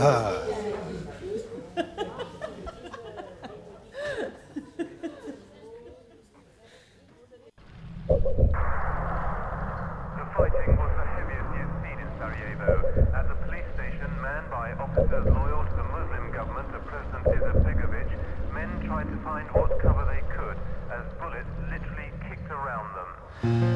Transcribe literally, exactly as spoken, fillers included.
The fighting was the heaviest yet seen in Sarajevo. At the police station, manned by officers loyal to the Muslim government of President Izetbegovic, men tried to find what cover they could as bullets literally kicked around them.